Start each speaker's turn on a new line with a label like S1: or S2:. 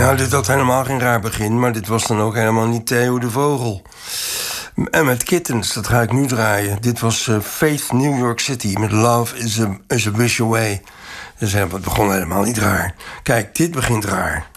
S1: Ja, dit had helemaal geen raar begin, maar dit was dan ook helemaal niet Theo de Vogel. En met Kittens, dat ga ik nu draaien. Dit was Faith New York City met Love is a Wish Away. Dus het begon helemaal niet raar. Kijk, dit begint raar.